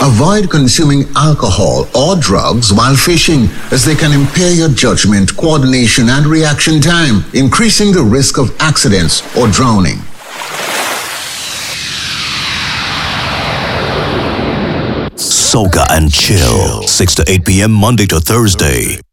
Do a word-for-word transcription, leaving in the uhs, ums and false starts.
Avoid consuming alcohol or drugs while fishing, as they can impair your judgment, coordination, and reaction time, increasing the risk of accidents or drowning. Soca and Chill, six to eight p.m. Monday to Thursday.